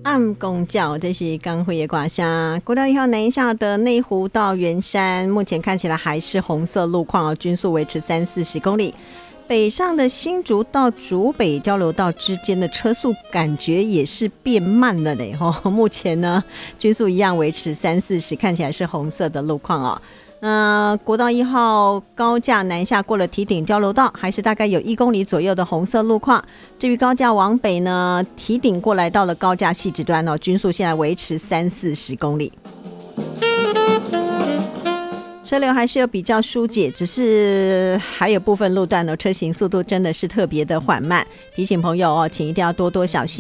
暗公教，这是刚会的卦象。国道1号南下的内湖到圆山，目前看起来还是红色路况哦，均速维持30-40公里。北上的新竹到竹北交流道之间的车速感觉也是变慢了嘞哦，目前呢均速一样维持30-40，看起来是红色的路况哦。国道1号高架南下过了堤顶交流道，还是大概有1公里左右的红色路况。至于高架往北呢，堤顶过来到了高架汐止端哦，均速现在维持30-40公里。车流还是有比较疏解，只是还有部分路段呢，车行速度真的是特别的缓慢，提醒朋友哦，请一定要多多小心。